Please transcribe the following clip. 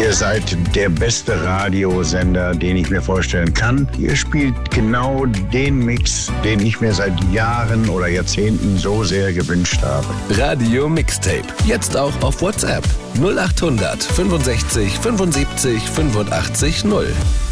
Ihr seid der beste Radiosender, den ich mir vorstellen kann. Ihr spielt genau den Mix, den ich mir seit Jahren oder Jahrzehnten so sehr gewünscht habe. Radio Mixtape. Jetzt auch auf WhatsApp. 0800 65 75 85 0.